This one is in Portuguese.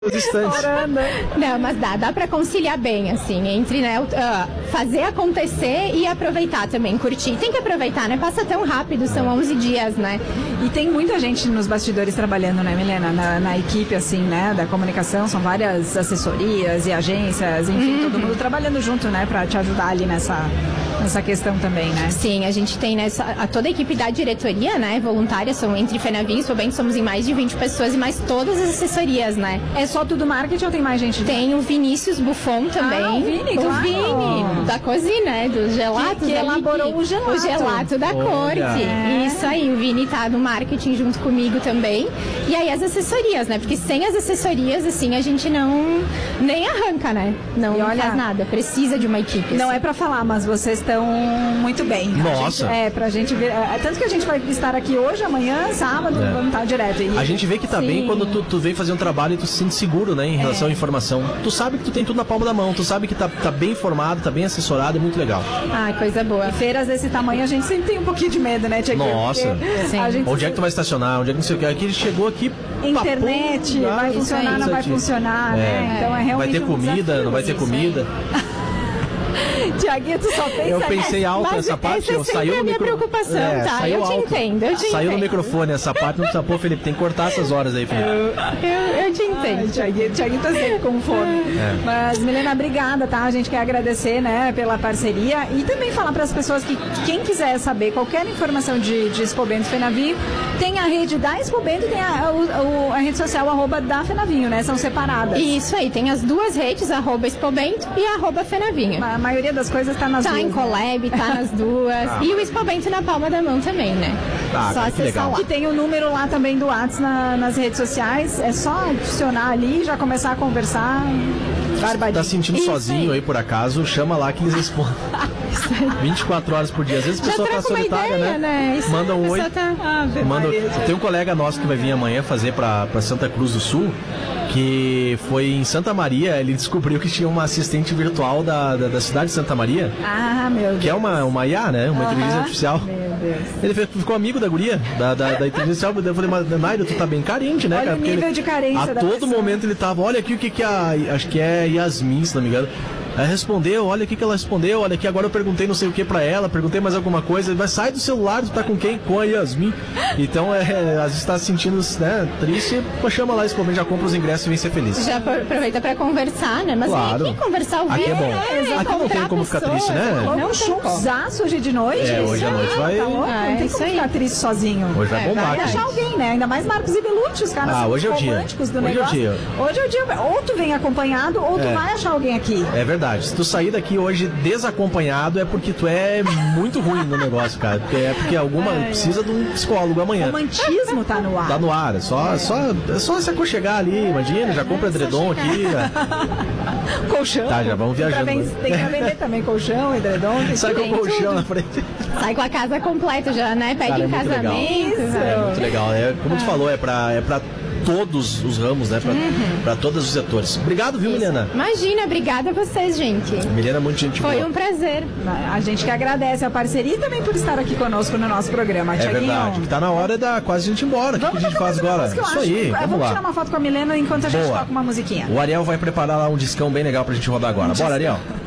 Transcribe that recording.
distantes. Não, mas dá pra conciliar bem, assim, entre, né, fazer acontecer e aproveitar também, curtir. Tem que aproveitar, né? Passa tão rápido, são 11 dias, né? E tem muita gente nos bastidores trabalhando, né, Milena? Na equipe, assim, né, da comunicação, são várias assessorias e agências, enfim, todo mundo trabalhando junto, né, pra te ajudar ali nessa questão também, né? Sim, a gente tem toda a equipe da diretoria, né, voluntária, são entre FENAVIM e SPOBENTO, somos em mais de 20 pessoas e mais todas as assessorias, né? É só tudo marketing ou tem mais gente? Tem o Vinícius Buffon também. O Vini, o claro. Vini, da cozinha, né, dos gelatos. Que elaborou o gelato. O gelato da corte. Isso aí, o Vini tá no marketing junto comigo também. E aí as assessorias, né, porque sem as assessorias, assim, a gente nem arranca, né? Não faz nada, precisa de uma equipe. Não assim. é pra falar, mas vocês estão muito bem. Nossa. Pra gente ver. Tanto que a gente vai estar aqui hoje, amanhã, sábado, vamos estar direto. A gente vê que tá bem quando tu vem fazer um trabalho e tu se sente seguro, né, em relação à informação. Tu sabe que tu tem tudo na palma da mão, tu sabe que tá bem informado, tá bem assessorado, é muito legal. Ai, coisa boa. E feiras desse tamanho a gente sempre tem um pouquinho de medo, né, Tiaguinho? Nossa. Onde é que tu vai estacionar? Onde é que não sei o que? Aqui ele chegou aqui. Internet, vai funcionar, não vai funcionar, né? Então é realmente vai ter comida, não vai ter comida. Tiaguinho, tu só pensa. Eu pensei alto essa parte, essa saiu é a minha preocupação, tá? Eu te entendo. Saiu no microfone essa parte, não precisa pôr, Felipe, tem que cortar essas horas aí, Felipe. Eu te entendo. Tiaguinho tá sempre com fome. Mas, Milena, obrigada, tá? A gente quer agradecer, né, pela parceria e também falar para as pessoas que quem quiser saber qualquer informação de SPOBENTO FENAVIM, tem a rede da SPOBENTO e tem a rede social @da FENAVIM, né? São separadas. Isso aí, tem as duas redes, @SPOBENTO e @FENAVIM. A maioria das coisas tá nas duas. Tá em Collab, tá nas duas. E o SPOBENTO na palma da mão também, né? Só acessar lá. Que tem o número lá também do WhatsApp nas redes sociais. É só adicionar ali e já começar a conversar. Tá sentindo sozinho aí por acaso, chama lá que eles respondem. 24 horas por dia. Às vezes a pessoa tá solitária, ideia, né? Manda um oi. Tem um colega nosso que vai vir amanhã fazer pra Santa Cruz do Sul, que foi em Santa Maria, ele descobriu que tinha uma assistente virtual da cidade de Santa Maria. Ah, meu Deus. Que é uma IA, né? Uma inteligência artificial. Meu Deus. Ele ficou amigo da guria, da inteligência artificial. Eu falei, mas Nairo, tu tá bem carente, né, cara? Olha o nível de carência a todo momento ele tava, olha aqui o que acho que é Yasmin, se não me engano. Aí respondeu, olha aqui que ela respondeu, olha aqui, agora eu perguntei não sei o que pra ela, perguntei mais alguma coisa, mas sai do celular, tu tá com quem? Com a Yasmin. Então, às vezes tá se sentindo, né, triste, chama lá, SPOBENTO, já compra os ingressos e vem ser feliz. Já aproveita pra conversar, né? Mas claro. Vem aqui conversar ao vivo. Aqui é bom. Aqui não tem como ficar triste, né? Não um showzaço hoje de noite. Hoje à noite vai... Tá louco? Não tem como ficar triste sozinho. Hoje vai bombar. Vai achar alguém, né? Ainda mais Marcos e Belucci, os caras hoje é o dia. românticos do negócio. Hoje é o dia. Ou tu vem acompanhado, ou tu vai achar alguém aqui. É verdade. Se tu sair daqui hoje desacompanhado, é porque tu é muito ruim no negócio, cara. Porque precisa de um psicólogo amanhã. O romantismo tá no ar. Tá no ar. É só se aconchegar ali, imagina, já compra edredom aqui. Colchão. Tá, já vamos viajando. Tem que vender também colchão, edredom. Sai com o colchão na frente. Sai com a casa completa já, né? Pede em casamento. É muito legal. Como tu falou, é pra todos os ramos, né? Pra todos os setores. Obrigado, viu, Milena? Imagina, obrigada a vocês, gente. Milena, muito gente boa. Foi um prazer. A gente que agradece a parceria e também por estar aqui conosco no nosso programa, Tiaguinho. É verdade. Tá na hora quase a gente ir embora. O que a gente faz agora? Isso aí, vamos lá. Tirar uma foto com a Milena enquanto a gente toca uma musiquinha. O Ariel vai preparar lá um discão bem legal pra gente rodar agora. Bora, Ariel.